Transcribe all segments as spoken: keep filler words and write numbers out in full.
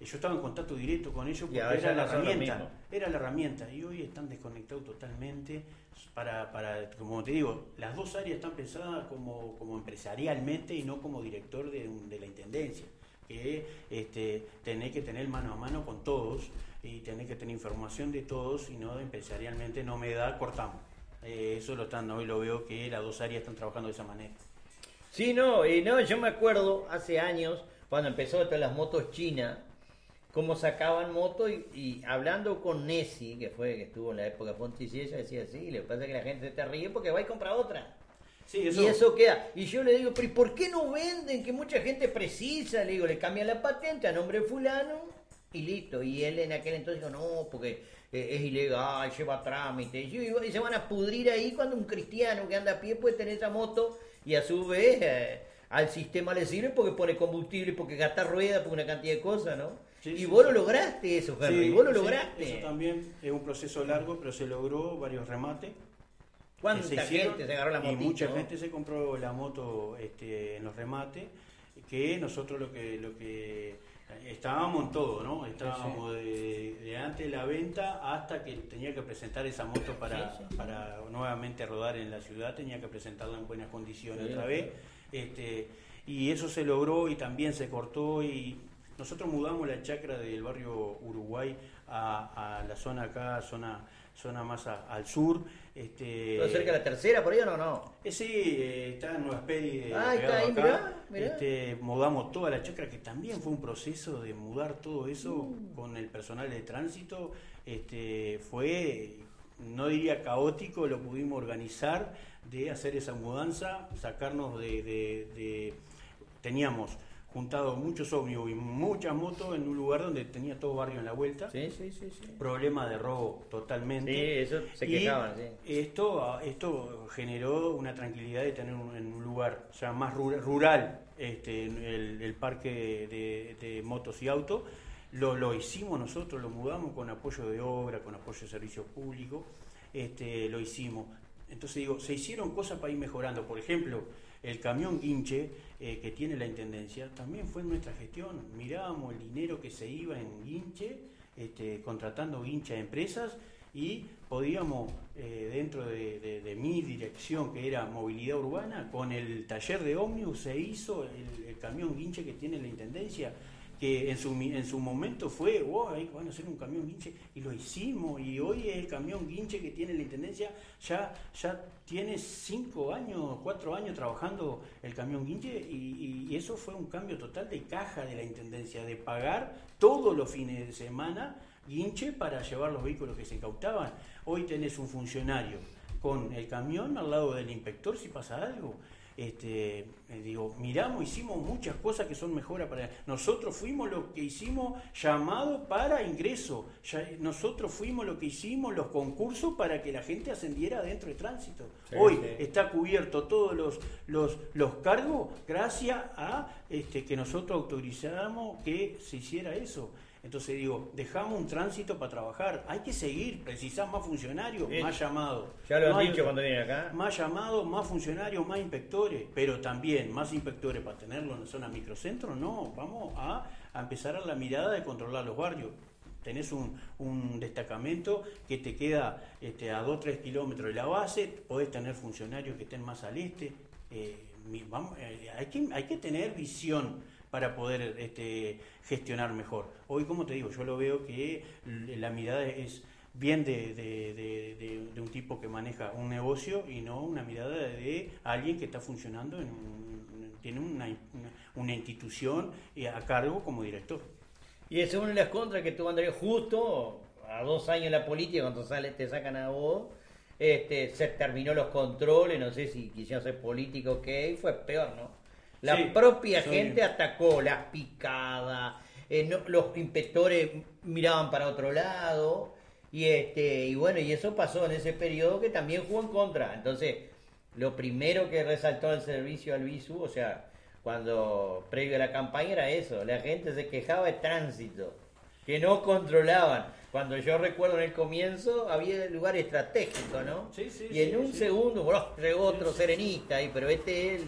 yo estaba en contacto directo con ellos porque Ya, ya era la no son lo herramienta, mismo. era la herramienta, y hoy están desconectados totalmente. Para, para, como te digo, las dos áreas están pensadas como, como empresarialmente y no como director de, un- de la intendencia, que este, tenés que tener mano a mano con todos y tenés que tener información de todos, y no empresarialmente no me da, cortamos. Eh, eso lo están, hoy lo veo que las dos áreas están trabajando de esa manera. Sí, no, y no, yo me acuerdo hace años, cuando empezó todas las motos chinas, cómo sacaban motos y, y hablando con Nessi, que fue que estuvo en la época Pontici, ella decía, sí, lo que pasa es que la gente se te ríe porque va y compra otra. Sí, eso, Y eso queda. Y yo le digo, pero ¿y por qué no venden? Que mucha gente precisa. Le digo, le cambian la patente a nombre de fulano y listo. Y él en aquel entonces dijo, no, porque eh, es ilegal, lleva trámite. Y, yo- y se van a pudrir ahí cuando un cristiano que anda a pie puede tener esa moto y a su vez eh, al sistema le sirve porque pone combustible, porque gasta ruedas, porque una cantidad de cosas, ¿no? Sí, y sí, vos sí. lo lograste eso, Henry, sí, vos lo sí, lograste. eso también es un proceso largo, pero se logró, varios remates. que ¿Cuánta se hicieron, gente se agarró la y motito? mucha gente se compró la moto este, en los remates, que nosotros lo que lo que estábamos en todo, ¿no? Estábamos de, de antes de la venta hasta que tenía que presentar esa moto para, Sí, sí. para nuevamente rodar en la ciudad, tenía que presentarla en buenas condiciones Sí, otra sí. vez, este, y eso se logró y también se cortó, y nosotros mudamos la chacra del barrio Uruguay a, a la zona acá, zona zona más a- al sur. Este, ¿Todo cerca de la tercera por ahí o no? No. eh, sí, eh, está en Nueva Esperi, eh, Ah, está pegado ahí, acá. mirá, mirá. Este, mudamos toda la chacra, que también fue un proceso de mudar todo eso Uh. con el personal de tránsito. Este, fue, no diría caótico, lo pudimos organizar, de hacer esa mudanza, sacarnos de... de- de- teníamos juntado muchos ómnibus y muchas motos en un lugar donde tenía todo barrio en la vuelta. Sí, sí, sí, sí. Problema de robo totalmente. Sí, eso se Y quejaban, sí. Esto, esto generó una tranquilidad de tener un, en un lugar, o sea, más rural, rural este, el, el parque de, de motos y autos. Lo, lo hicimos nosotros, lo mudamos con apoyo de obra, con apoyo de servicios públicos, este, lo hicimos. Entonces digo, se hicieron cosas para ir mejorando. Por ejemplo, el camión guinche eh, que tiene la Intendencia también fue en nuestra gestión. Mirábamos el dinero que se iba en guinche, este, contratando guinche a empresas, y podíamos, eh, dentro de, de- de mi dirección, que era movilidad urbana, con el taller de ómnibus se hizo el, el camión guinche que tiene la Intendencia, que en su, mi- en su momento fue, wow, ahí van a hacer un camión guinche, y lo hicimos, y hoy el camión guinche que tiene la Intendencia ya, ya tiene cinco años, cuatro años trabajando el camión guinche, y, y- y eso fue un cambio total de caja de la Intendencia, de pagar todos los fines de semana guinche para llevar los vehículos que se incautaban. Hoy tenés un funcionario con el camión al lado del inspector si pasa algo. Este, eh, digo, miramos, hicimos muchas cosas que son mejoras para... Nosotros fuimos lo que hicimos llamado para ingreso. Ya, nosotros fuimos lo que hicimos los concursos para que la gente ascendiera dentro de tránsito. Sí, Hoy sí. está cubierto todos los, los, los cargos gracias a este, que nosotros autorizamos que se hiciera eso. Entonces digo, dejamos un tránsito para trabajar, hay que seguir, precisamos más funcionarios, Sí. más llamados. Ya lo han No hay dicho otra- cuando vienen acá. Más llamados, más funcionarios, más inspectores, pero también más inspectores para tenerlo en la zona microcentro. No, vamos a, a empezar a la mirada de controlar los barrios. Tenés un, un destacamento que te queda este, a dos o tres kilómetros de la base, podés tener funcionarios que estén más al este. Eh, mi- vamos, eh, hay, que, hay que tener visión para poder este, gestionar mejor. Hoy, como te digo, yo lo veo que l- la mirada es bien de, de- de- de- de un tipo que maneja un negocio y no una mirada de alguien que está funcionando, en un- tiene una, una, una institución eh, a cargo como director. Y es una de las contras que tuvo Andrés justo a dos años en la política, cuando sale, te sacan a vos, este, se terminó los controles, no sé si quisieron ser político o qué, y fue peor, ¿no? La Sí, propia soy- gente atacó, las picadas, eh, no- los inspectores miraban para otro lado, y este y bueno, y eso pasó en ese periodo que también jugó en contra. Entonces, lo primero que resaltó el servicio al visu, o sea, cuando previo a la campaña era eso, la gente se quejaba de tránsito, que no controlaban. Cuando yo recuerdo en el comienzo había lugar estratégico, ¿no? Sí, sí, y en sí, un sí. segundo, bro, llegó otro Sí, sí, serenista ahí, pero este es el,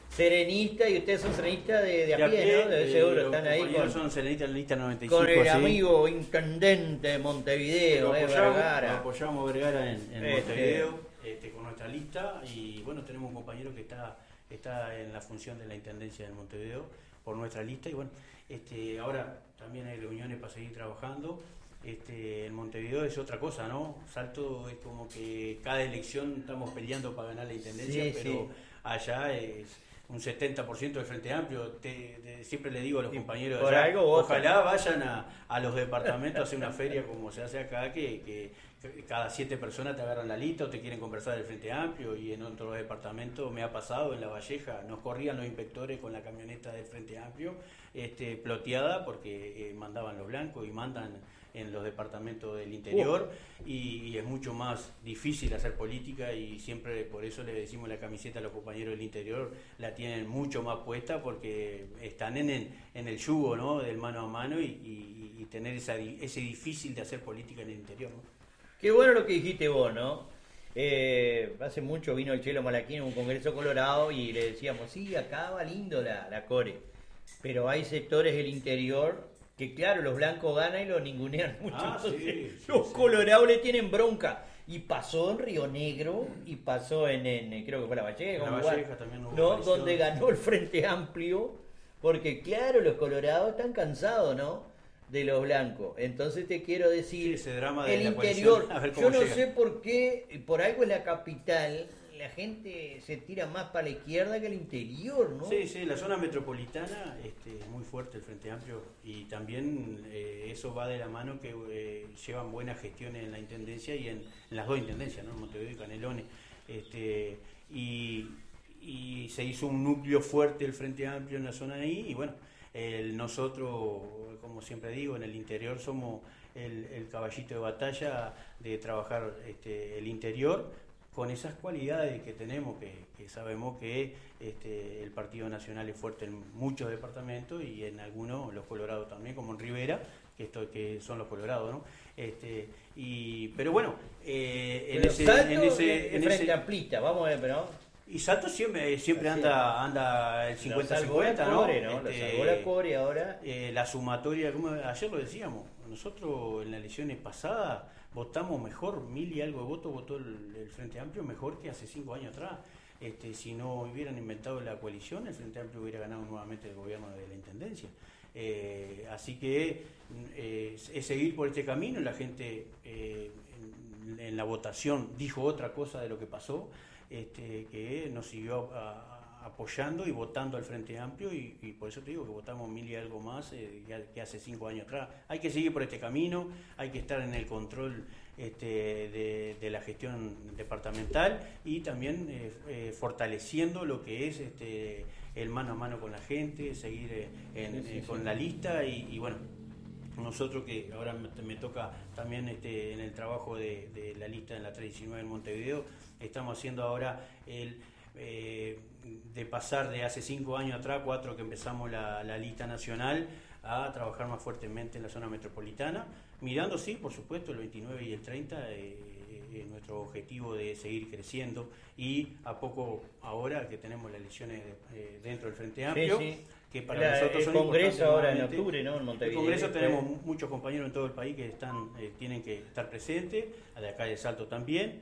serenista, y ustedes son serenistas de, de a De pie, pie, ¿no? De eh, seguro, los están ahí compañeros con, son serenistas de la lista noventa y cinco, con el sí. amigo intendente de Montevideo, Lo eh, apoyamos, Vergara. lo apoyamos Vergara en, en Este. Montevideo, este, con nuestra lista, y bueno, tenemos un compañero que está, está en la función de la Intendencia de Montevideo por nuestra lista, y bueno, este, ahora también hay reuniones para seguir trabajando. Este, en Montevideo es otra cosa, ¿no? Salto es como que cada elección estamos peleando para ganar la Intendencia, Sí, pero sí. allá es un setenta por ciento del Frente Amplio. Te, te- siempre le digo a los Y compañeros por allá, algo votan. ojalá vayan a, a los departamentos a hacer una feria como se hace acá, que, que cada siete personas te agarran la lista o te quieren conversar del Frente Amplio, y en otros departamentos me ha pasado, en La Valleja, nos corrían los inspectores con la camioneta del Frente Amplio, este, ploteada, porque eh, mandaban los blancos y mandan en los departamentos del interior, y, y es mucho más difícil hacer política, y siempre por eso le decimos la camiseta a los compañeros del interior, la tienen mucho más puesta porque están en el, en el yugo, ¿no?, del mano a mano, y, y, y tener esa, di- ese difícil de hacer política en el interior, ¿no? Qué bueno lo que dijiste vos, ¿no? Eh, hace mucho vino el Chelo Malaquín en un congreso colorado y le decíamos, sí, acá va lindo la, la core, pero hay sectores del interior que, claro, los blancos ganan y los ningunean mucho. Ah, Entonces, sí, sí, los sí. colorados le tienen bronca. Y pasó en Río Negro, y pasó en, en creo que fue La Valleja, En La un Valleja lugar, también hubo ¿no? aparición. Donde ganó el Frente Amplio, porque claro, los colorados están cansados, ¿no?, de los blancos. Entonces te quiero decir, Sí, ese drama de el la interior, coalición, a ver yo cómo no llega. sé por qué, por algo en la capital, la gente se tira más para la izquierda que el interior, ¿no? Sí, sí, la zona metropolitana este, es muy fuerte el Frente Amplio, y también eh, eso va de la mano que eh, llevan buenas gestiones en la Intendencia y en, en las dos Intendencias, ¿no?, en Montevideo y Canelones. Este, y, y se hizo un núcleo fuerte el Frente Amplio en la zona de ahí, y bueno, el, nosotros, como siempre digo, en el interior somos el, el caballito de batalla de trabajar este, el interior, con esas cualidades que tenemos, que, que sabemos que este, el Partido Nacional es fuerte en muchos departamentos, y en algunos, los colorados también, como en Rivera, que esto que son los colorados, ¿no? Este, y, pero bueno, eh, en, Pero ese, Salto en ese, es en Frente ese- Amplista, vamos a ver, pero y Salto siempre, siempre Así anda, anda el lo cincuenta salvó la cincuenta, ¿no? core, ¿no? Lo Este, salvó la core ahora. eh, la sumatoria, como ayer lo decíamos, nosotros en las elecciones pasadas votamos mejor, mil y algo de votos votó el, el Frente Amplio mejor que hace cinco años atrás. Este, si no hubieran inventado la coalición, el Frente Amplio hubiera ganado nuevamente el gobierno de la Intendencia. Eh, así que eh, es seguir por este camino. La gente eh, en, en la votación dijo otra cosa de lo que pasó, este, que nos siguió a- a- apoyando y votando al Frente Amplio, y, y por eso te digo que votamos mil y algo más eh, que, que hace cinco años atrás. Hay que seguir por este camino, hay que estar en el control este, de, de la gestión departamental, y también eh, eh, fortaleciendo lo que es este, el mano a mano con la gente, seguir eh, en- Sí, sí, eh, con sí. la lista, y, y bueno, nosotros que ahora me, me toca también este, en el trabajo de, de la lista en la tres diecinueve en Montevideo, estamos haciendo ahora el eh, de pasar de hace cinco años atrás, cuatro que empezamos la, la lista nacional, a trabajar más fuertemente en la zona metropolitana, mirando, sí, por supuesto, el veintinueve y el treinta, eh, eh, nuestro objetivo de seguir creciendo, y a poco ahora que tenemos las elecciones eh, dentro del Frente Amplio, Sí, sí. que para La- nosotros el son Congreso importantes ahora en nuevamente. octubre, ¿no? En El Montevideo. Congreso Después- tenemos mu- muchos compañeros en todo el país que están eh, tienen que estar presentes, de acá de Salto también,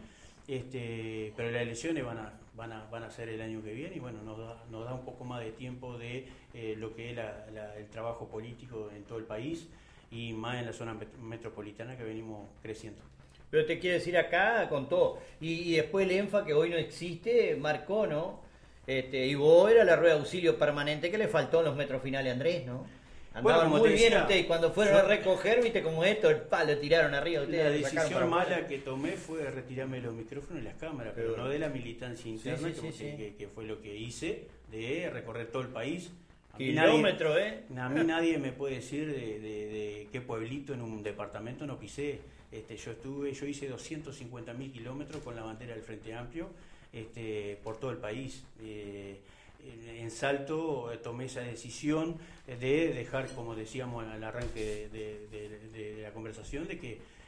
este, pero las elecciones van a, van a, van a ser el año que viene, y bueno, nos da, nos da un poco más de tiempo de eh, lo que es la- la- el trabajo político en todo el país, y más en la zona met- metropolitana, que venimos creciendo. Pero te quiero decir acá con todo. Y, y después el ENFA, que hoy no existe, marcó, ¿no? Este, y vos era la rueda de auxilio permanente que le faltó en los metros finales a Andrés, ¿no? Andaban Bueno, como muy te bien decía, ustedes. Cuando fueron yo- a recoger, viste como esto, el palo tiraron arriba. Ustedes La lo sacaron decisión para afuera. mala que tomé fue retirarme los micrófonos y las cámaras, pero, Pero- no de la militancia interna, sí, que, sí, sí. que- que fue lo que hice, de recorrer todo el país. A mí Kilómetro, ¿eh? A mí nadie me puede decir de, de- de qué pueblito en un departamento no pisé. Este, yo estuve, yo hice doscientos cincuenta mil kilómetros con la bandera del Frente Amplio, este, por todo el país. Eh, en, en Salto eh, tomé esa decisión de dejar, como decíamos al arranque de, de- de- de la conversación, de que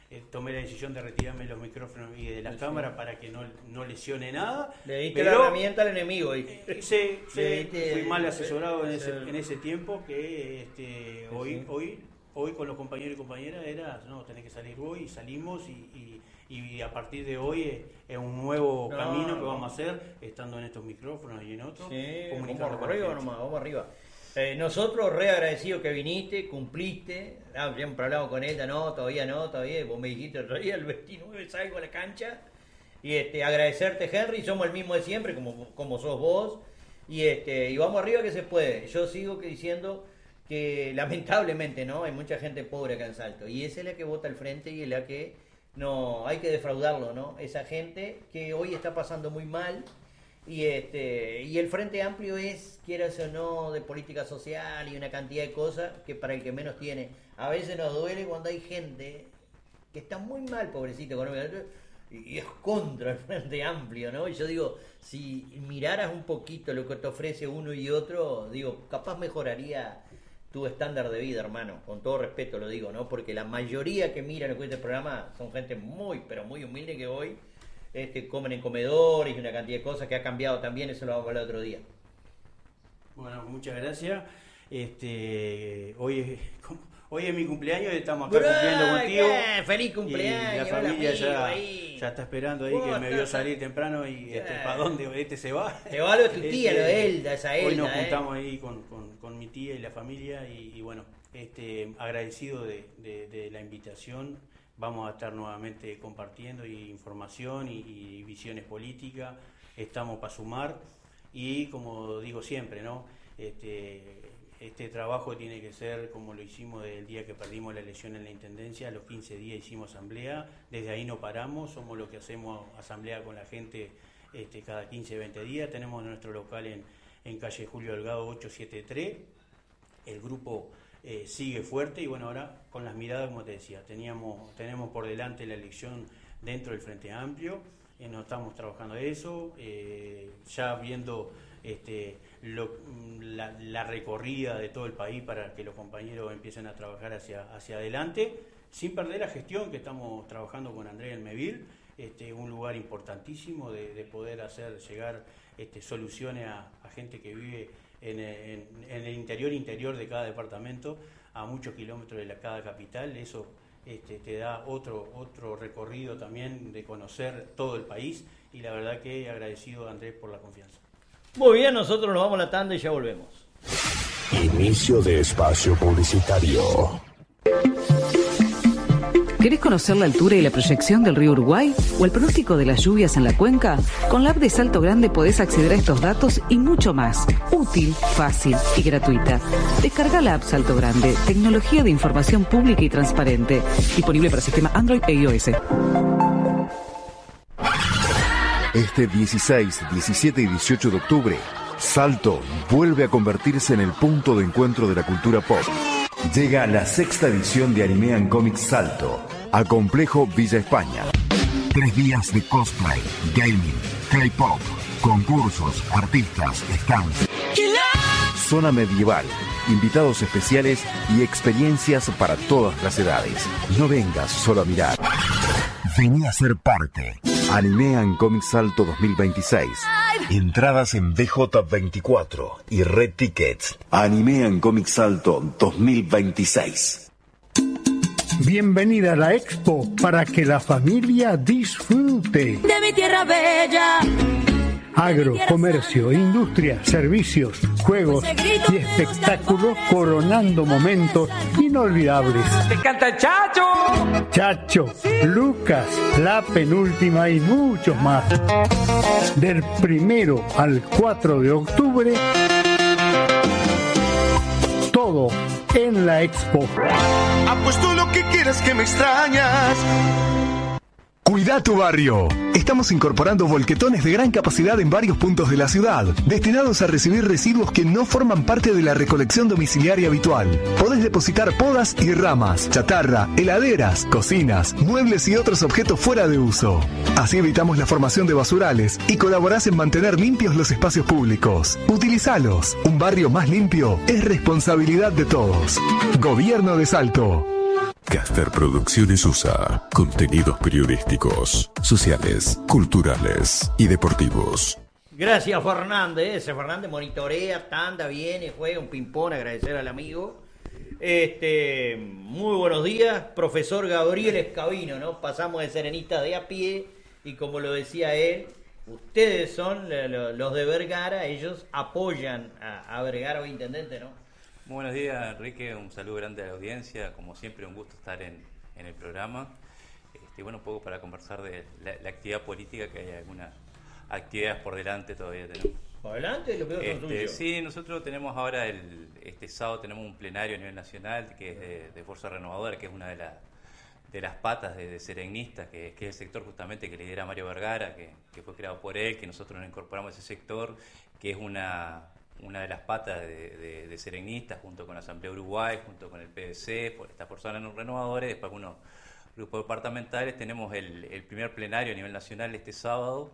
eh, tomé la decisión de retirarme los micrófonos y de la sí, cámara sí. para que no, no lesione nada. Le diste la herramienta al enemigo. Y... Sí, sí, fui mal asesorado en ese, en ese tiempo que este, sí, hoy, sí. hoy, hoy con los compañeros y compañeras era, no, tenés que salir hoy, y salimos y, y, y a partir de hoy es, es un nuevo no, camino no. que vamos a hacer, estando en estos micrófonos y en otros. Sí, vamos arriba nomás, vamos arriba. Eh, nosotros re agradecidos que viniste, cumpliste, ah, siempre hablamos con ella, no, todavía no, todavía, vos me dijiste el otro día, el veintinueve salgo a la cancha, y este, agradecerte Henry, somos el mismo de siempre, como, como sos vos, y este, y vamos arriba que se puede. Yo sigo diciendo que lamentablemente no, hay mucha gente pobre acá en Salto, y esa es la que vota al frente y es la que no, hay que defraudarlo, ¿no? Esa gente que hoy está pasando muy mal. Y este y el Frente Amplio es, quieras o no, de política social y una cantidad de cosas que para el que menos tiene. A veces nos duele cuando hay gente que está muy mal, pobrecito, económicamente, y es contra el Frente Amplio, ¿no? Y yo digo, si miraras un poquito lo que te ofrece uno y otro, digo, capaz mejoraría tu estándar de vida, hermano. Con todo respeto lo digo, ¿no? Porque la mayoría que miran este programa son gente muy, pero muy humilde que hoy... Este, comen en comedores y una cantidad de cosas que ha cambiado también, eso lo vamos a hablar otro día. Bueno, muchas gracias. Este, hoy es, hoy es mi cumpleaños y estamos acá ¡Bra! cumpliendo contigo. ¡Qué! ¡Feliz cumpleaños! Y la familia ya, ahí. ya está esperando ahí, que me vio salir temprano y este, ¿para dónde este se va? Se va lo de tu tía, este, lo de Elda, esa Elda. Hoy nos eh. juntamos ahí con, con, con mi tía y la familia y, y bueno, este, agradecido de, de, de la invitación. Vamos a estar nuevamente compartiendo y información y, y visiones políticas. Estamos para sumar y, como digo siempre, ¿no? Este, este trabajo tiene que ser como lo hicimos desde el día que perdimos la elección en la Intendencia. A los quince días hicimos asamblea. Desde ahí no paramos. Somos los que hacemos asamblea con la gente este, cada quince, veinte días. Tenemos nuestro local en, en calle Julio Delgado ochocientos setenta y tres. El grupo... Eh, sigue fuerte y bueno, ahora con las miradas, como te decía, teníamos tenemos por delante la elección dentro del Frente Amplio, eh, nos estamos trabajando eso, eh, ya viendo este, lo, la, la recorrida de todo el país para que los compañeros empiecen a trabajar hacia, hacia adelante, sin perder la gestión que estamos trabajando con Andrea Elmeville, este, un lugar importantísimo de, de poder hacer llegar este, soluciones a, a gente que vive En, en, en el interior interior de cada departamento, a muchos kilómetros de la, cada capital. Eso este, te da otro otro recorrido también de conocer todo el país y la verdad que agradecido a Andrés por la confianza. Muy bien, nosotros nos vamos a la tanda y ya volvemos. Inicio de espacio publicitario. ¿Querés conocer la altura y la proyección del río Uruguay o el pronóstico de las lluvias en la cuenca? Con la app de Salto Grande podés acceder a estos datos y mucho más. Útil, fácil y gratuita. Descarga la app Salto Grande, tecnología de información pública y transparente. Disponible para sistema Android e iOS. Este dieciséis, diecisiete y dieciocho de octubre, Salto vuelve a convertirse en el punto de encuentro de la cultura pop. Llega la sexta edición de Anime and Comics Salto, a Complejo Villa España. Tres días de cosplay, gaming, K-pop, concursos, artistas, stands, zona medieval, invitados especiales y experiencias para todas las edades. No vengas solo a mirar. Vení a ser parte. Anime and Comics Salto dos mil veintiséis. Entradas en B J veinticuatro y Red Tickets. Anime and Comics Salto dos mil veintiséis. Bienvenida a la Expo para que la familia disfrute. De mi tierra bella. Agro, comercio, industria, servicios, juegos y espectáculos coronando momentos inolvidables. ¡Te canta el Chacho! Chacho, Lucas, La Penúltima y muchos más. Del primero al cuatro de octubre, todo en la Expo. Apuesto lo que quieras que me extrañas. Cuida tu barrio. Estamos incorporando volquetones de gran capacidad en varios puntos de la ciudad, destinados a recibir residuos que no forman parte de la recolección domiciliaria habitual. Podés depositar podas y ramas, chatarra, heladeras, cocinas, muebles y otros objetos fuera de uso. Así evitamos la formación de basurales y colaborás en mantener limpios los espacios públicos. Utilizalos. Un barrio más limpio es responsabilidad de todos. Gobierno de Salto. Caster Producciones U S A. Contenidos periodísticos, sociales, culturales y deportivos. Gracias, Fernández. Ese Fernández monitorea, tanda, viene, juega un ping-pong. Agradecer al amigo. Este, muy buenos días, profesor Gabriel Escabino, ¿no? Pasamos de serenista de a pie y como lo decía él, ustedes son los de Vergara, ellos apoyan a, a Vergara, o intendente, ¿no? Muy buenos días, Enrique, un saludo grande a la audiencia, como siempre un gusto estar en, en el programa. Este, bueno, un poco para conversar de la, la actividad política, que hay algunas actividades por delante todavía tenemos. ¿Por delante? Lo que este, suyo. Sí, nosotros tenemos ahora, el, este sábado tenemos un plenario a nivel nacional que es de, de Fuerza Renovadora, que es una de, la, de las patas de, de Seregnistas, que, que es el sector justamente que lidera Mario Vergara, que, que fue creado por él, que nosotros nos incorporamos a ese sector, que es una... una de las patas de, de, de Seregnistas, junto con la Asamblea Uruguay, junto con el P D C, por estas personas renovadores, después algunos grupos departamentales. Tenemos el, el primer plenario a nivel nacional este sábado,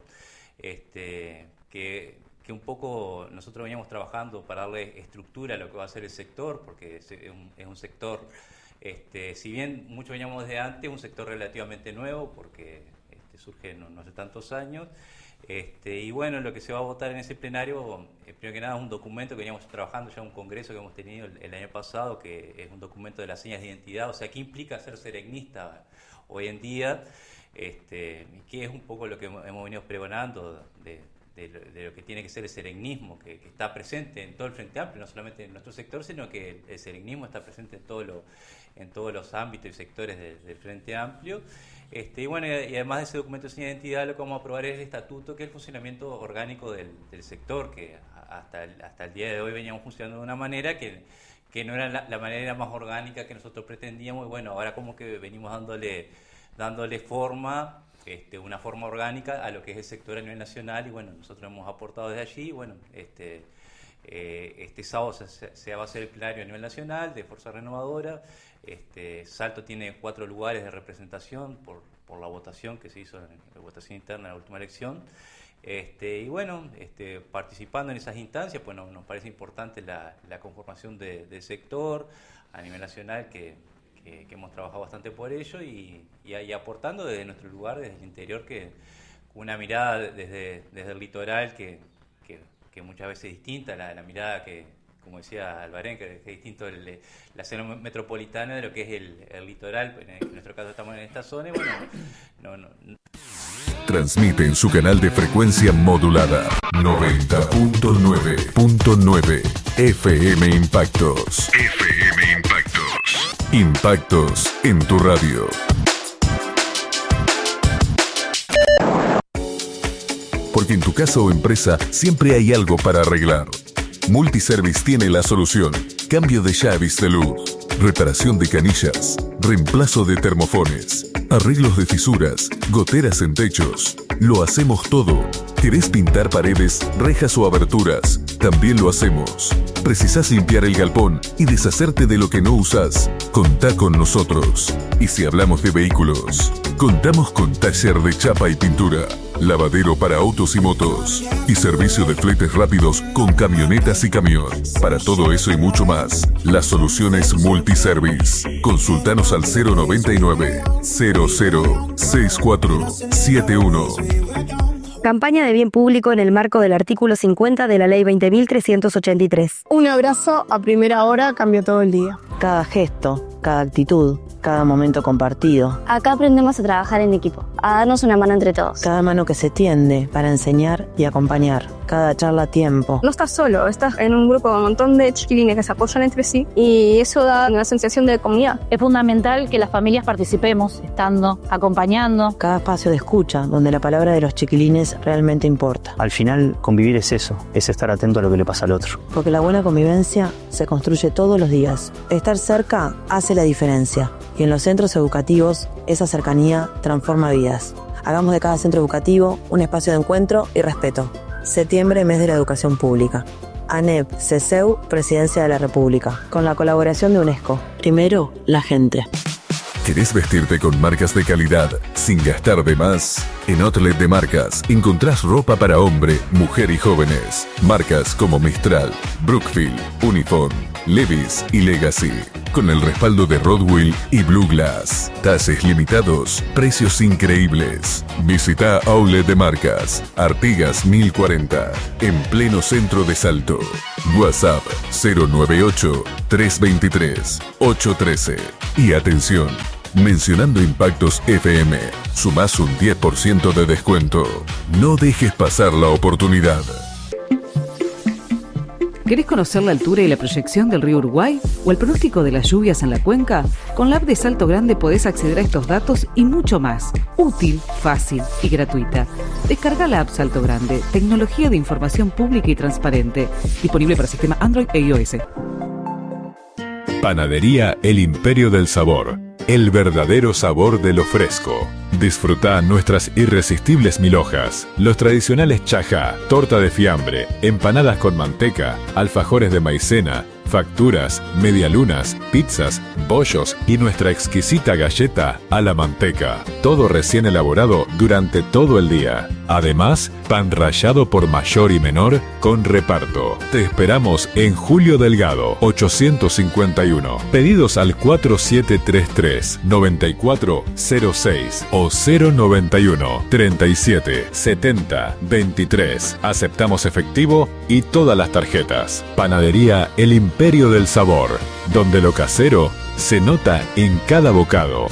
este, que, que un poco nosotros veníamos trabajando para darle estructura a lo que va a ser el sector, porque es, es, un, es un sector, este, si bien mucho veníamos de antes, un sector relativamente nuevo, porque este, surge no, no hace tantos años. Este, y bueno, lo que se va a votar en ese plenario, eh, primero que nada, es un documento que veníamos trabajando ya en un congreso que hemos tenido el, el año pasado, que es un documento de las señas de identidad, o sea, ¿qué implica ser seregnista hoy en día? Este, que es un poco lo que hemos, hemos venido pregonando de, de, de lo que tiene que ser el seregnismo, que, que está presente en todo el Frente Amplio, no solamente en nuestro sector, sino que el, el seregnismo está presente en, todo lo, en todos los ámbitos y sectores de, del Frente Amplio. Este, y bueno, y además de ese documento de seña de identidad, lo que vamos a aprobar es el estatuto, que es el funcionamiento orgánico del, del sector, que hasta el, hasta el día de hoy veníamos funcionando de una manera que, que no era la, la manera más orgánica que nosotros pretendíamos, y bueno, ahora como que venimos dándole, dándole forma, este, una forma orgánica a lo que es el sector a nivel nacional, y bueno, nosotros hemos aportado desde allí, y bueno, este, eh, este sábado se, se va a hacer el plenario a nivel nacional de Fuerza Renovadora. Este, Salto tiene cuatro lugares de representación por, por la votación que se hizo en la votación interna en la última elección. Este, y bueno, este, participando en esas instancias, pues no, nos parece importante la, la conformación de, del sector a nivel nacional, que, que, que hemos trabajado bastante por ello, y, y, y aportando desde nuestro lugar, desde el interior, que una mirada desde, desde el litoral que, que, que muchas veces es distinta, la, la mirada que, como decía Albarén, que es distinto el, la zona metropolitana de lo que es el, el litoral. En nuestro caso estamos en esta zona y bueno, no, no, no. Transmite en su canal de frecuencia modulada noventa punto nueve punto nueve F M Impactos. F M Impactos. Impactos en tu radio. Porque en tu casa o empresa siempre hay algo para arreglar. Multiservice tiene la solución. Cambio de llaves de luz, reparación de canillas, reemplazo de termofones, arreglos de fisuras, goteras en techos. Lo hacemos todo. ¿Querés pintar paredes, rejas o aberturas? También lo hacemos. ¿Precisás limpiar el galpón y deshacerte de lo que no usás? Contá con nosotros. Y si hablamos de vehículos, contamos con taller de chapa y pintura, lavadero para autos y motos, y servicio de fletes rápidos con camionetas y camión. Para todo eso y mucho más, la solución es Multiservice. Consultanos al cero noventa y nueve, cero cero sesenta y cuatro setenta y uno. Campaña de bien público en el marco del artículo cincuenta de la Ley veinte mil trescientos ochenta y tres. Un abrazo a primera hora cambia todo el día. Cada gesto, cada actitud, cada momento compartido. Acá aprendemos a trabajar en equipo, a darnos una mano entre todos. Cada mano que se tiende para enseñar y acompañar. Cada charla a tiempo. No estás solo, estás en un grupo con un montón de chiquilines que se apoyan entre sí y eso da una sensación de comunidad. Es fundamental que las familias participemos, estando, acompañando. Cada espacio de escucha, donde la palabra de los chiquilines realmente importa. Al final, convivir es eso, es estar atento a lo que le pasa al otro. Porque la buena convivencia se construye todos los días. Estar cerca hace la diferencia. Y en los centros educativos, esa cercanía transforma vidas. Hagamos de cada centro educativo un espacio de encuentro y respeto. Septiembre, mes de la educación pública. ANEP, CESEU, Presidencia de la República. Con la colaboración de UNESCO. Primero, la gente. ¿Querés vestirte con marcas de calidad sin gastar de más? En Outlet de Marcas encontrás ropa para hombre, mujer y jóvenes. Marcas como Mistral, Brookfield, Uniform, Levi's y Legacy. Con el respaldo de Rodwell y Blue Glass. Tases limitados, precios increíbles. Visita Outlet de Marcas, Artigas mil cuarenta, en pleno centro de Salto. WhatsApp cero nueve ocho, tres dos tres, ocho uno tres. Y atención, mencionando Impactos F M, sumás un diez por ciento de descuento. No dejes pasar la oportunidad. ¿Querés conocer la altura y la proyección del río Uruguay o el pronóstico de las lluvias en la cuenca? Con la app de Salto Grande podés acceder a estos datos y mucho más. Útil, fácil y gratuita. Descarga la app Salto Grande, tecnología de información pública y transparente. Disponible para sistema Android e iOS. Panadería El Imperio del Sabor. El verdadero sabor de lo fresco. Disfruta nuestras irresistibles mil hojas, los tradicionales chajá, torta de fiambre, empanadas con manteca, alfajores de maicena, facturas, medialunas, pizzas, bollos y nuestra exquisita galleta a la manteca. Todo recién elaborado durante todo el día. Además, pan rallado por mayor y menor con reparto. Te esperamos en Julio Delgado, ochocientos cincuenta y uno. Pedidos al cuatro siete tres tres, nueve cuatro cero seis o cero noventa y uno, treinta y siete, setenta, veintitrés. Aceptamos efectivo y todas las tarjetas. Panadería El Imperio del Sabor, donde lo casero se nota en cada bocado.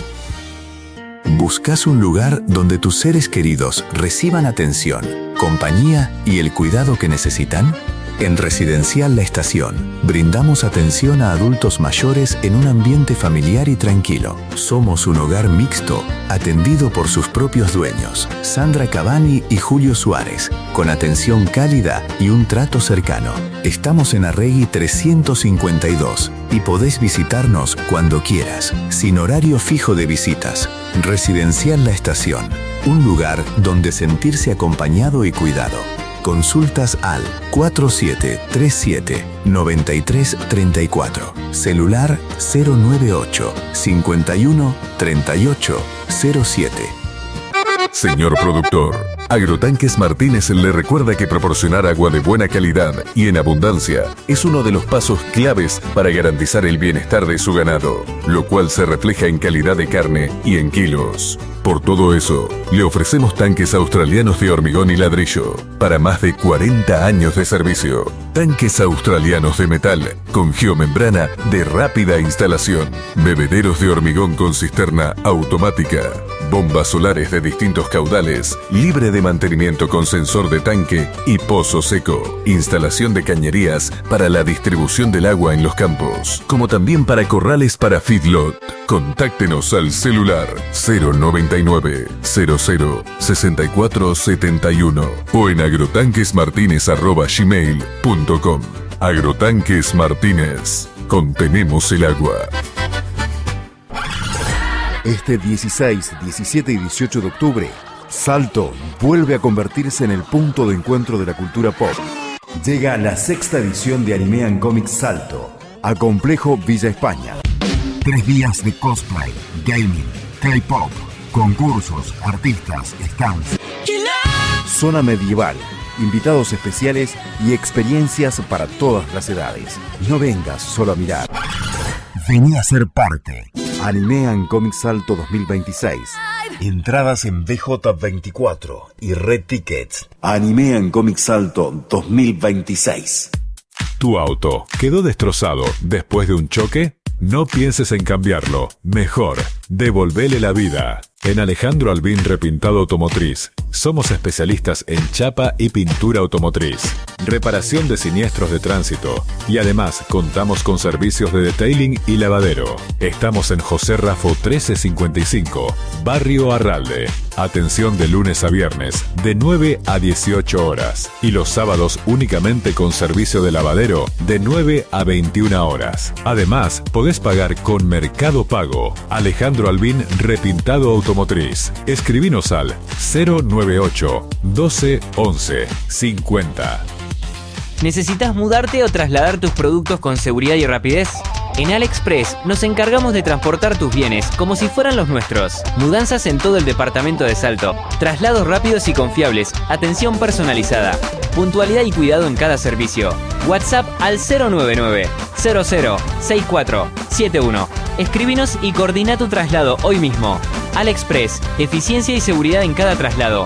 ¿Buscas un lugar donde tus seres queridos reciban atención, compañía y el cuidado que necesitan? En Residencial La Estación, brindamos atención a adultos mayores en un ambiente familiar y tranquilo. Somos un hogar mixto, atendido por sus propios dueños, Sandra Cavani y Julio Suárez, con atención cálida y un trato cercano. Estamos en Arregui trescientos cincuenta y dos y podés visitarnos cuando quieras, sin horario fijo de visitas. Residencial La Estación, un lugar donde sentirse acompañado y cuidado. Consultas al cuatro siete tres siete, nueve tres tres cuatro. Celular cero nueve ocho, cinco uno, tres ocho cero siete. Señor productor, Agrotanques Martínez le recuerda que proporcionar agua de buena calidad y en abundancia es uno de los pasos claves para garantizar el bienestar de su ganado, lo cual se refleja en calidad de carne y en kilos. Por todo eso, le ofrecemos tanques australianos de hormigón y ladrillo para más de cuarenta años de servicio. Tanques australianos de metal con geomembrana de rápida instalación. Bebederos de hormigón con cisterna automática. Bombas solares de distintos caudales, libre de mantenimiento con sensor de tanque y pozo seco. Instalación de cañerías para la distribución del agua en los campos, como también para corrales para feedlot. Contáctenos al celular cero noventa y nueve, cero cero, sesenta y cuatro setenta y uno o en agrotanquesmartinez arroba gmail punto com. Agrotanques Martínez. Contenemos el agua. Este dieciséis, diecisiete y dieciocho de octubre, Salto vuelve a convertirse en el punto de encuentro de la cultura pop. Llega la sexta edición de Anime and Comics Salto, a Complejo Villa España. Tres días de cosplay, gaming, K-pop, concursos, artistas, stands, zona medieval, invitados especiales y experiencias para todas las edades. No vengas solo a mirar. Vení a ser parte. Anime and Comics Salto dos mil veintiséis. Entradas en B J veinticuatro y Red Tickets. Anime and Comics Salto dos mil veintiséis. ¿Tu auto quedó destrozado después de un choque? No pienses en cambiarlo. Mejor, devolvele la vida. En Alejandro Albín Repintado Automotriz, somos especialistas en chapa y pintura automotriz, reparación de siniestros de tránsito y además contamos con servicios de detailing y lavadero. Estamos en José Rafo trece cincuenta y cinco, Barrio Arralde. Atención de lunes a viernes, de nueve a dieciocho horas. Y los sábados únicamente con servicio de lavadero, de nueve a veintiuna horas. Además, podés pagar con Mercado Pago. Alejandro Albín Repintado Automotriz. Escribinos al cero nueve ocho, doce, once, cincuenta. ¿Necesitas mudarte o trasladar tus productos con seguridad y rapidez? En AliExpress nos encargamos de transportar tus bienes como si fueran los nuestros. Mudanzas en todo el departamento de Salto. Traslados rápidos y confiables. Atención personalizada. Puntualidad y cuidado en cada servicio. WhatsApp al cero nueve nueve cero cero seis cuatro siete uno. Escribinos y coordina tu traslado hoy mismo. AliExpress. Eficiencia y seguridad en cada traslado.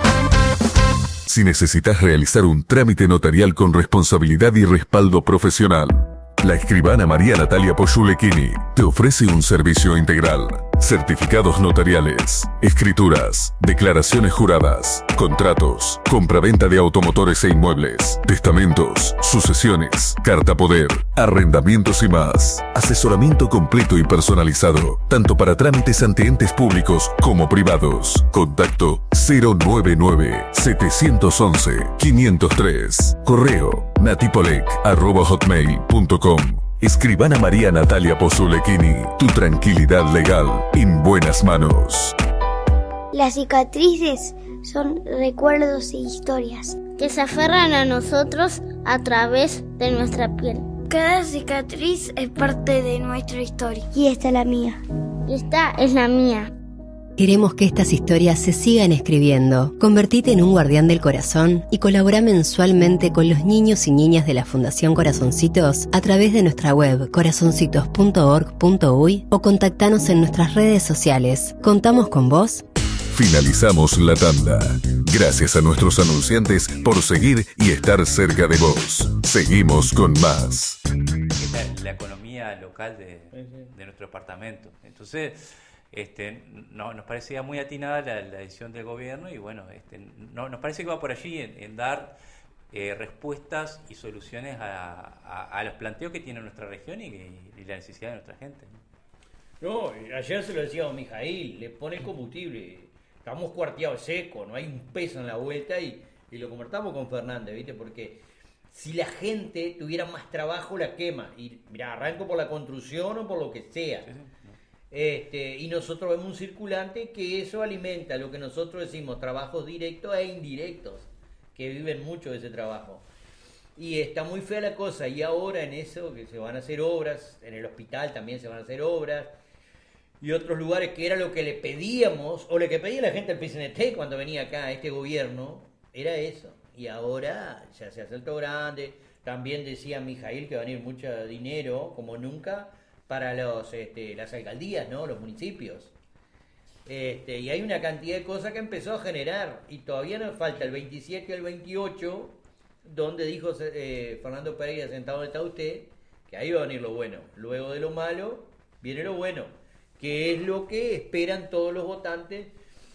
Si necesitas realizar un trámite notarial con responsabilidad y respaldo profesional, la escribana María Natalia Poyulekini te ofrece un servicio integral. Certificados notariales, escrituras, declaraciones juradas, contratos, compraventa de automotores e inmuebles, testamentos, sucesiones, carta poder, arrendamientos y más. Asesoramiento completo y personalizado, tanto para trámites ante entes públicos como privados. Contacto cero nueve nueve siete once quinientos tres. Correo natipolec arroba hotmail punto com. Escribana María Natalia Poyulekini, tu tranquilidad legal en buenas manos. Las cicatrices son recuerdos e historias que se aferran a nosotros a través de nuestra piel. Cada cicatriz es parte de nuestra historia. Y esta es la mía. Y esta es la mía. Queremos que estas historias se sigan escribiendo. Convertite en un guardián del corazón y colabora mensualmente con los niños y niñas de la Fundación Corazoncitos a través de nuestra web corazoncitos punto org punto uy o contactanos en nuestras redes sociales. ¿Contamos con vos? Finalizamos la tanda. Gracias a nuestros anunciantes por seguir y estar cerca de vos. Seguimos con más. La, la economía local de, de nuestro departamento. Entonces... Este, no, nos parecía muy atinada la, la decisión del gobierno y bueno, este, no, nos parece que va por allí en, en dar eh, respuestas y soluciones a, a, a los planteos que tiene nuestra región y, y la necesidad de nuestra gente. No, ayer se lo decía a Mijail, le pone combustible, estamos cuarteados seco, no hay un peso en la vuelta y, y lo convertamos con Fernández, ¿viste? Porque si la gente tuviera más trabajo la quema, y mira, arranco por la construcción o por lo que sea. Sí, sí. Este, y nosotros vemos un circulante que eso alimenta lo que nosotros decimos trabajos directos e indirectos, que viven mucho de ese trabajo. Y está muy fea la cosa, y ahora en eso que se van a hacer obras, en el hospital también se van a hacer obras, y otros lugares que era lo que le pedíamos, o lo que pedía la gente al P C N T cuando venía acá este gobierno, era eso. Y ahora ya se hace alto grande, también decía Mijail que va a venir mucho dinero, como nunca, para los este, las alcaldías, ¿no? Los municipios. Este, y hay una cantidad de cosas que empezó a generar, y todavía nos falta el veintisiete y el veintiocho, donde dijo eh, Fernando Pereira, sentado donde está usted, que ahí va a venir lo bueno. Luego de lo malo, viene lo bueno, que es lo que esperan todos los votantes.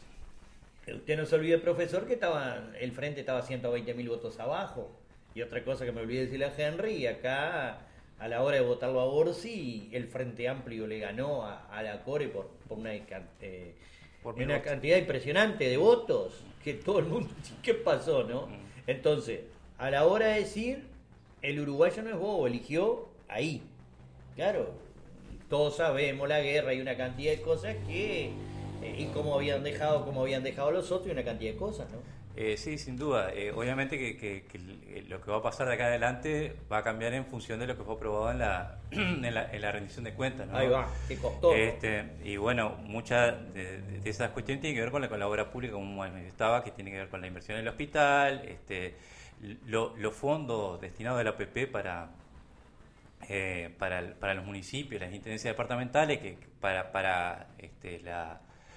Usted no se olvide, profesor, que estaba, el Frente estaba ciento veinte mil votos abajo. Y otra cosa que me olvidé decirle a Henry, y acá... a la hora de votarlo a Orsi, el Frente Amplio le ganó a, a la Core por, por una, eh, por una voto. cantidad impresionante de votos, que todo el mundo, ¿qué pasó, no? Mm. Entonces, a la hora de decir, el uruguayo no es bobo, eligió ahí. Claro, todos sabemos la guerra y una cantidad de cosas que, eh, y cómo habían dejado, cómo habían dejado los otros y una cantidad de cosas, ¿no? Eh, sí, sin duda. Eh, obviamente que, que, que lo que va a pasar de acá adelante va a cambiar en función de lo que fue aprobado en la, en la, en la rendición de cuentas, ¿no? Ahí va, que costó. Este, y bueno, muchas de, de esas cuestiones tienen que ver con la, con la obra pública, como manifestaba, que tiene que ver con la inversión en el hospital, este, lo, los fondos destinados de la O P P para, eh, para, para los municipios, las intendencias departamentales, que para, para este, la...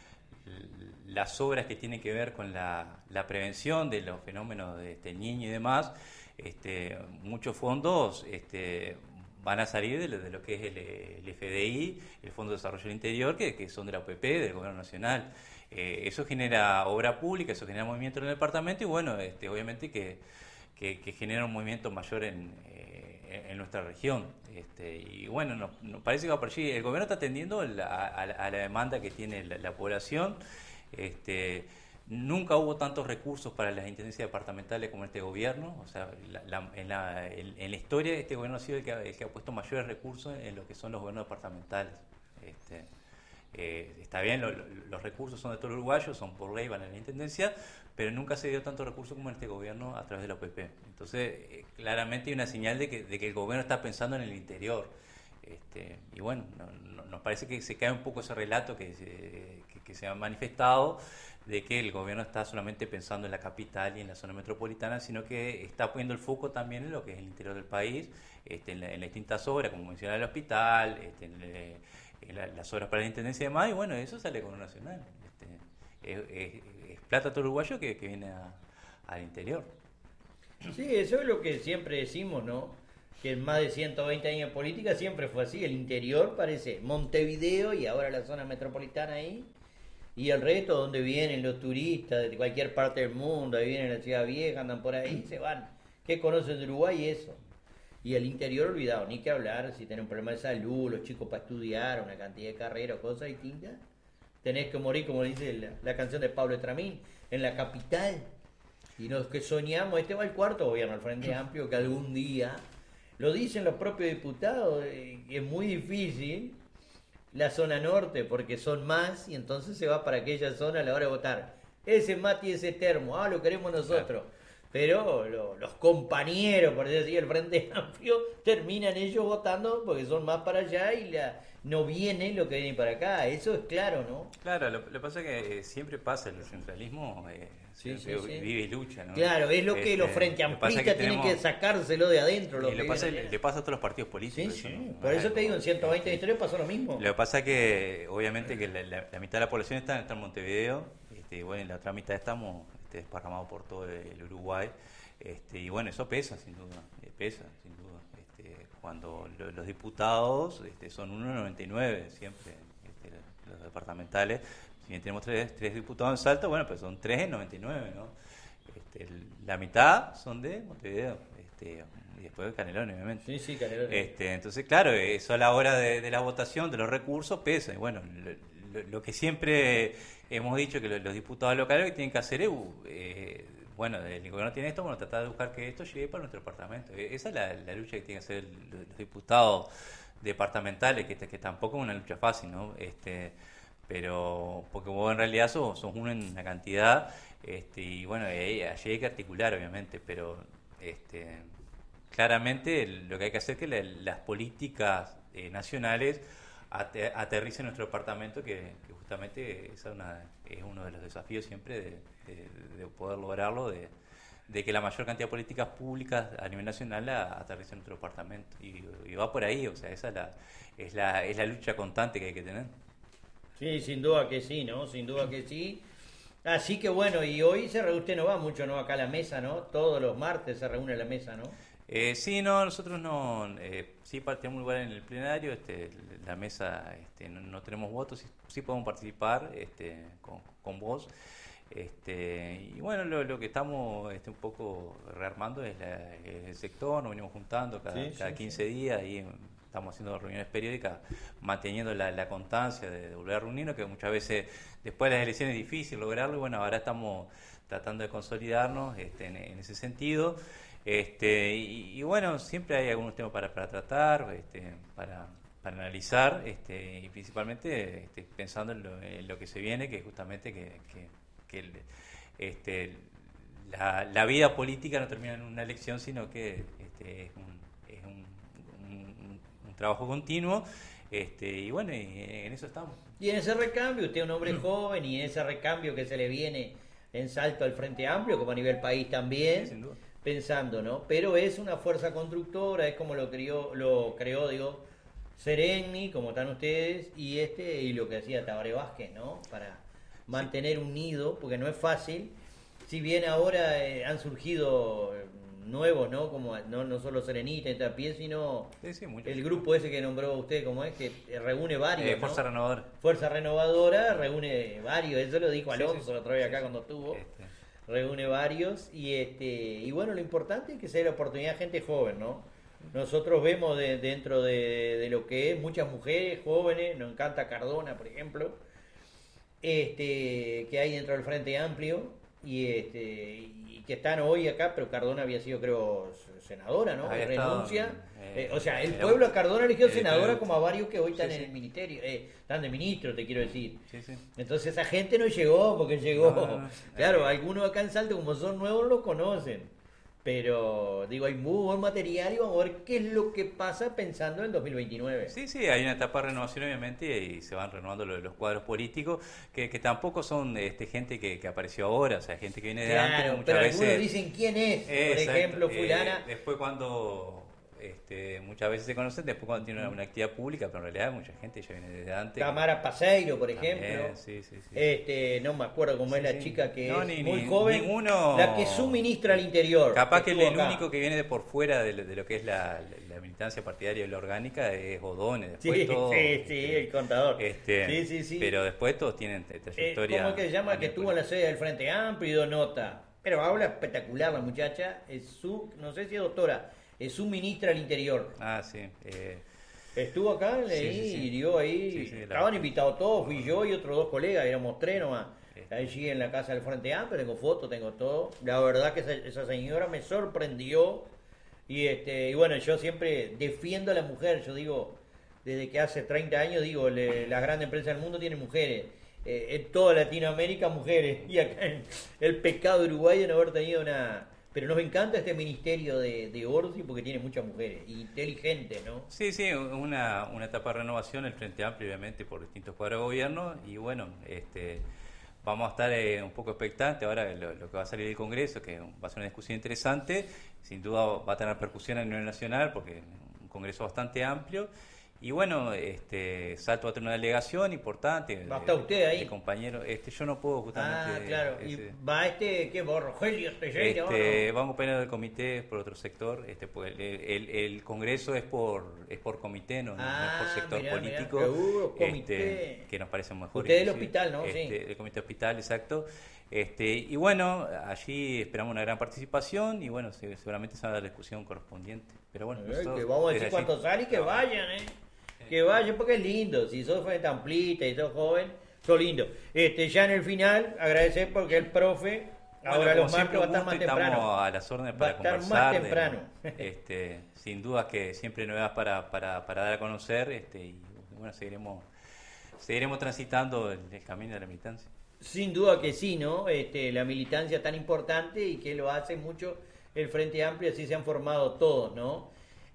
las obras que tienen que ver con la, la prevención de los fenómenos de este niño y demás, este, muchos fondos este, van a salir de lo, de lo que es el, el F D I, el Fondo de Desarrollo del Interior, que, que son de la O P P, del Gobierno Nacional. Eh, eso genera obra pública, eso genera movimiento en el departamento y bueno, este, obviamente que, que, que genera un movimiento mayor en, eh, en nuestra región. Este, y bueno, nos, nos parece que va por allí. El gobierno está atendiendo la, a, a la demanda que tiene la, la población. Este, nunca hubo tantos recursos para las intendencias departamentales como este gobierno. O sea, la, la, en, la, en, en la historia este gobierno ha sido el que ha, el que ha puesto mayores recursos en lo que son los gobiernos departamentales. Este, eh, está bien, lo, lo, los recursos son de todo el uruguayo, son por ley, van a la intendencia, pero nunca se dio tantos recursos como en este gobierno a través de la O P P. Entonces, eh, claramente hay una señal de que, de que el gobierno está pensando en el interior. Este, y bueno, no, no, nos parece que se cae un poco ese relato que se, que, que se ha manifestado de que el gobierno está solamente pensando en la capital y en la zona metropolitana, sino que está poniendo el foco también en lo que es el interior del país, este, en, la, en las distintas obras, como menciona el hospital, este, en, le, en la, las obras para la intendencia y demás, y bueno, eso sale con un nacional. Este, es, es, es plata todo uruguayo que, que viene a, al interior. Sí, eso es lo que siempre decimos, ¿no? Que en más de ciento veinte años de política siempre fue así. El interior parece Montevideo y ahora la zona metropolitana ahí. Y el resto, donde vienen los turistas de cualquier parte del mundo, ahí vienen a la Ciudad Vieja, andan por ahí, se van. ¿Qué conocen de Uruguay? Eso. Y el interior, olvidado, ni que hablar, si tienen un problema de salud, los chicos para estudiar, una cantidad de carreras, cosas distintas. Tenés que morir, como dice la, la canción de Pablo Etramín, en la capital. Y los que soñamos, este va el cuarto gobierno, el Frente Amplio, que algún día, lo dicen los propios diputados, eh, es muy difícil la zona norte, porque son más, y entonces se va para aquella zona a la hora de votar. Ese mate y ese termo, ah, lo queremos nosotros. Claro. Pero lo, los compañeros, por decir así, el Frente Amplio, terminan ellos votando porque son más para allá y la no viene lo que viene para acá. Eso es claro, ¿no? Claro, lo que pasa es que eh, siempre pasa el centralismo, eh, sí, sí, vive sí. y lucha, ¿no? Claro, es lo que este, los Frente Amplistas que tienen tenemos, que sacárselo de adentro. Lo y que le, pasa, le pasa a todos los partidos políticos. Sí, sí. ¿No? Por eso te digo, en ciento veinte de historia pasó lo mismo. Lo que pasa es que, obviamente, que la, la, la mitad de la población está, está en Montevideo, este, y bueno, en la otra mitad estamos este, desparramados por todo el Uruguay. Este, y bueno, eso pesa, sin duda, pesa, sin duda. Este, cuando lo, los diputados este, son uno noventa y nueve siempre, este, los departamentales, si bien tenemos tres, tres diputados en Salta, bueno, pues son tres en noventa y nueve, ¿no? Este, la mitad son de Montevideo, este, y después de Canelones, obviamente. Sí, sí, Canelones. Este, entonces, claro, eso a la hora de, de la votación, de los recursos, pesa. Y bueno, lo, lo, lo que siempre hemos dicho que los, los diputados locales lo que tienen que hacer es... Eh, bueno, el gobierno tiene esto, bueno, tratar de buscar que esto llegue para nuestro departamento. Esa es la, la lucha que tienen que hacer los diputados departamentales, que, que tampoco es una lucha fácil, ¿no? Este, pero, porque vos en realidad sos, sos uno en una cantidad, este, y bueno, allí hay que articular, obviamente, pero este, claramente lo que hay que hacer es que la, las políticas eh, nacionales aterrice en nuestro departamento, que, que justamente esa es, una, es uno de los desafíos siempre de, de, de poder lograrlo, de, de que la mayor cantidad de políticas públicas a nivel nacional aterrice en nuestro departamento. Y, y va por ahí, o sea, esa es la, es, la, es la lucha constante que hay que tener. Sí, sin duda que sí, ¿no? Sin duda que sí. Así que bueno, y hoy se reúne, usted no va mucho, ¿no? Acá a la mesa, ¿no? Todos los martes se reúne la mesa, ¿no? Eh, sí, no, nosotros no, eh, sí tenemos lugar en el plenario, este, la mesa, este, no, no tenemos votos, sí, sí podemos participar este, con, con vos, este, y bueno, lo, lo que estamos este, un poco rearmando es la, el sector, nos venimos juntando cada, sí, cada sí, quince sí. días y estamos haciendo reuniones periódicas, manteniendo la, la constancia de, de volver a reunirnos, que muchas veces después de las elecciones es difícil lograrlo, y bueno, ahora estamos tratando de consolidarnos este, en, en ese sentido. Este, y, y bueno, siempre hay algunos temas para, para tratar, este, para, para analizar, este, y principalmente este, pensando en lo, en lo que se viene, que justamente que, que, que el, este, la, la vida política no termina en una elección, sino que este, es, un, es un, un, un trabajo continuo, este, y bueno, y en eso estamos. Y en ese recambio, usted es un hombre mm. joven, y en ese recambio que se le viene en Salto al Frente Amplio, como a nivel país también. Sí, sin duda. Pensando, ¿no? Pero es una fuerza constructora, es como lo creó, lo creó, digo, Sereni, como están ustedes, y este, y lo que hacía Tabaré Vázquez, ¿no? Para mantener unido, porque no es fácil. Si bien ahora eh, han surgido nuevos, ¿no? Como no, no solo Serenita y Tapié, sino sí, sí, el grupo ese que nombró usted, como es, que reúne varios, eh, Fuerza ¿no? Renovadora. Fuerza Renovadora reúne varios, eso lo dijo Alonso, sí, sí, la otra vez acá sí, cuando estuvo. Este. Reúne varios y este y bueno, lo importante es que se dé la oportunidad a gente joven, ¿no? Nosotros vemos de, dentro de, de lo que es muchas mujeres jóvenes, nos encanta Cardona, por ejemplo, este que hay dentro del Frente Amplio y este y que están hoy acá, pero Cardona había sido, creo, senadora, ¿no? Había Renuncia. estado, eh, eh, o sea, el eh, pueblo a Cardona eligió eh, senadora eh, como a varios que hoy están sí, en sí. el ministerio, eh, están de ministro, te quiero decir. Sí, sí. Entonces esa gente no llegó porque llegó. No, no, no. Claro, eh, algunos acá en Salto, como son nuevos, lo conocen. Pero, digo, hay muy buen material y vamos a ver qué es lo que pasa pensando en el dos mil veintinueve. Sí, sí, hay una etapa de renovación obviamente y se van renovando los, los cuadros políticos que, que tampoco son este, gente que, que apareció ahora, o sea, gente que viene de claro, antes. Muchas pero veces algunos dicen quién es, por exacto, ejemplo, fulana. Eh, después cuando... Este, muchas veces se conocen después cuando tienen una, una actividad pública, pero en realidad mucha gente ya viene desde antes. Tamara Paseiro, por ejemplo. También, sí, sí, sí. Este, no me acuerdo cómo Sí, es la sí. chica que No, es ni- muy ni- joven, ninguno- la que suministra al interior. Capaz que el, estuvo el acá. único que viene de por fuera de, lo- de lo que es la, la- la militancia partidaria y la orgánica es Odone. Después Sí, todo, sí, sí, el contador. Este, Sí, sí, sí. Pero después todos tienen Eh, trayectoria. ¿Cómo es que se llama? Que estuvo en la sede del Frente Amplio y dio nota. Pero habla espectacular la muchacha. Es su, no sé si es doctora, es su ministra al interior. Ah, sí. Eh, Estuvo acá, leí, sí, sí, sí. y dio ahí. Sí, sí, la- Estaban invitados todos, fui yo y otros dos colegas, éramos tres nomás. Allí en la casa del Frente Amplio, tengo fotos, tengo todo. La verdad que esa, esa señora me sorprendió. Y este y bueno, yo siempre defiendo a la mujer. Yo digo, desde que hace treinta años, digo, le- las grandes empresas del mundo tienen mujeres. Eh, en toda Latinoamérica, mujeres. Y acá en el pecado uruguayo de no haber tenido una... Pero nos encanta este ministerio de, de Orsi porque tiene muchas mujeres, inteligentes, ¿no? Sí, sí, una, una etapa de renovación, el Frente Amplio, obviamente, por distintos cuadros de gobierno, y bueno, este, vamos a estar eh, un poco expectantes ahora de lo, lo que va a salir del Congreso, que va a ser una discusión interesante, sin duda va a tener repercusión a nivel nacional, porque es un Congreso bastante amplio, y bueno, este, Salto va a tener una delegación importante. ¿Va a estar usted ahí? De compañero, este, yo no puedo justamente... Ah, claro. ese- Y va este, ¿qué? ¿Va Rogelio Teixeira? Este, vamos a acompañar del comité por otro sector, este, pues, el, el- el Congreso es por es por comité, no, no Ah, es por sector mirá, mirá, político, seguro, comité. este, que nos parece mejor. Usted del inclusive. hospital, ¿no? Este, Sí. El comité hospital, exacto. Este, y bueno, allí esperamos una gran participación y bueno, se- seguramente se va a dar la discusión correspondiente. Pero bueno, Eh, nosotros que vamos a decir desde allí- cuántos salen y que vayan, ¿eh? Que vayan porque es lindo. Si sos frente amplita y sos joven, sos lindo. Este, ya en el final, agradecer porque el profe, Bueno, ahora como los siempre, martes va a un estar más gusto, temprano. Estamos a las órdenes Va a para estar conversar. más de- temprano. este, sin duda que siempre novedades para, para, para dar a conocer este, y bueno, seguiremos, seguiremos transitando el, el camino de la militancia. Sin duda que sí, ¿no? Este, la militancia tan importante y que lo hace mucho el Frente Amplio, así se han formado todos, ¿no?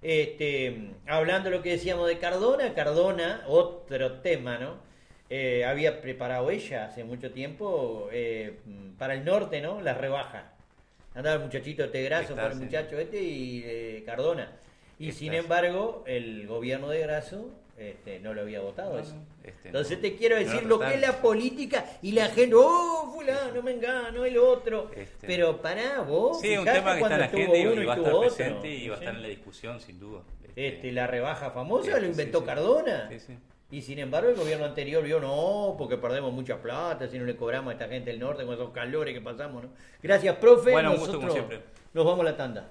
Este, hablando de lo que decíamos de Cardona, Cardona, otro tema, ¿no? Eh, había preparado ella hace mucho tiempo eh, para el norte, ¿no? La rebaja. Andaba el muchachito este Grasso, Está, por el sí. muchacho este y eh, Cardona. Y Está, sin sí. embargo, el gobierno de Grasso este, no lo había votado No, eso. no, este, Entonces no. te quiero No decir lo lo que es trataron. la política y la gente, oh, fulano, me engano, el otro. Este, Pero pará, vos. Sí, un fijate tema que está en la cuando agenda y, estuvo y uno va a estuvo estar otro. presente y va a Sí. estar en la discusión, sin duda. Este, la rebaja famosa Sí, lo sí, inventó sí. Cardona. Sí, sí. Y sin embargo el gobierno anterior vio, no, porque perdemos mucha plata si no le cobramos a esta gente del norte con esos calores que pasamos, ¿no? Gracias, profe. Bueno, un gusto, Nosotros como siempre. nos vamos a la tanda.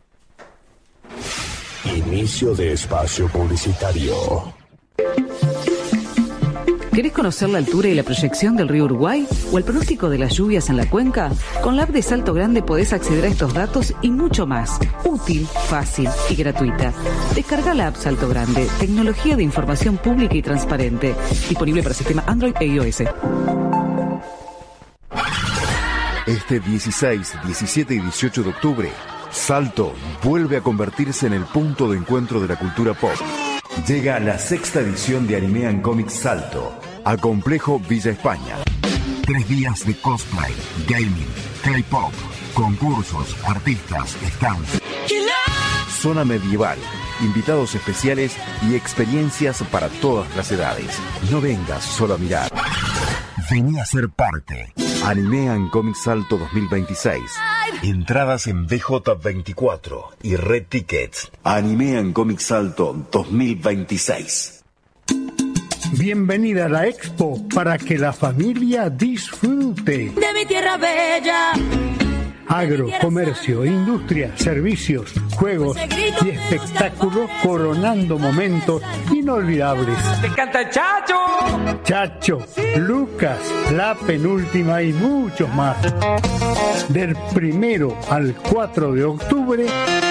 Inicio de espacio publicitario. ¿Querés conocer la altura y la proyección del río Uruguay o el pronóstico de las lluvias en la cuenca? Con la app de Salto Grande podés acceder a estos datos y mucho más. Útil, fácil y gratuita. Descarga la app Salto Grande, tecnología de información pública y transparente. Disponible para sistema Android e iOS. Este dieciséis, diecisiete y dieciocho de octubre, Salto vuelve a convertirse en el punto de encuentro de la cultura pop. Llega la sexta edición de Anime and Comics Salto al complejo Villa España. Tres días de cosplay, gaming, K-pop, concursos, artistas, stands, zona medieval, invitados especiales y experiencias para todas las edades. No vengas solo a mirar. Vení a ser parte. Anime and Comics Salto dos mil veintiséis. Entradas en B J veinticuatro y Red Tickets. Anime and Comics Salto dos mil veintiséis. Bienvenida a la Expo para que la familia disfrute. De mi tierra bella. Agro, comercio, industria, servicios, juegos y espectáculos coronando momentos inolvidables. ¡Te canta el Chacho! Chacho, Lucas, La Penúltima y muchos más. Del primero al cuatro de octubre,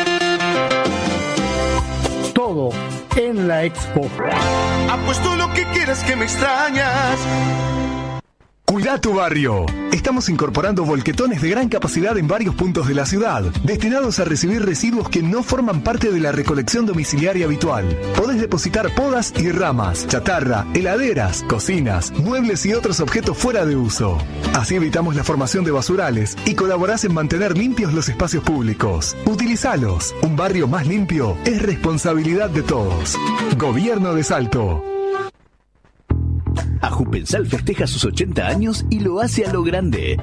todo en la Expo. Apuesto lo que quieras que me extrañas. Cuida tu barrio. Estamos incorporando volquetones de gran capacidad en varios puntos de la ciudad, destinados a recibir residuos que no forman parte de la recolección domiciliaria habitual. Podés depositar podas y ramas, chatarra, heladeras, cocinas, muebles y otros objetos fuera de uso. Así evitamos la formación de basurales y colaborás en mantener limpios los espacios públicos. Utilizalos. Un barrio más limpio es responsabilidad de todos. Gobierno de Salto. Ajupensal festeja sus ochenta años y lo hace a lo grande.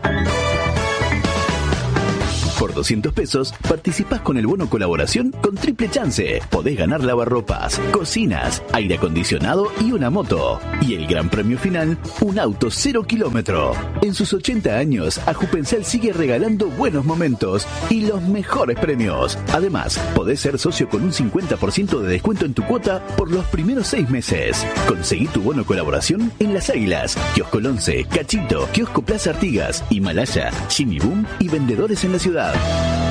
Por doscientos pesos, participás con el bono colaboración con triple chance. Podés ganar lavarropas, cocinas, aire acondicionado y una moto. Y el gran premio final, un auto cero kilómetro. En sus ochenta años, Ajupensal sigue regalando buenos momentos y los mejores premios. Además, podés ser socio con un cincuenta por ciento de descuento en tu cuota por los primeros seis meses. Conseguí tu bono colaboración en Las Águilas, Kiosco once, Cachito, Kiosco Plaza Artigas, Himalaya, Jimmy Boom y vendedores en la ciudad.